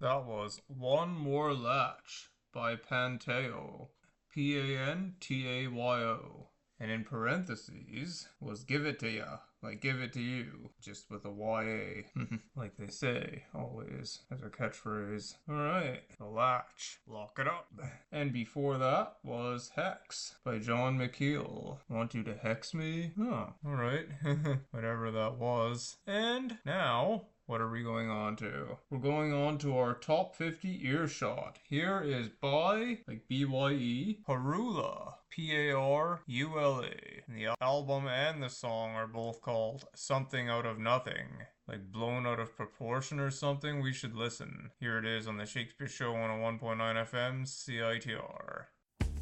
That was One More Latch by Panteo. Pantayyo. And in parentheses was Give It To Ya, like Give It To You, just with a YA, like they say, always, as a catchphrase. Alright, The Latch, lock it up. And before that was Hex by John McKeel. Want you to hex me? Oh, alright, whatever that was. And now, what are we going on to? We're going on to our top 50 earshot. Here is by, like BYE, Parula. Parula. And the album and the song are both called Something Out of Nothing. Like blown out of proportion or something. We should listen. Here it is on the Shakespeare Show 101.9 FM, CITR.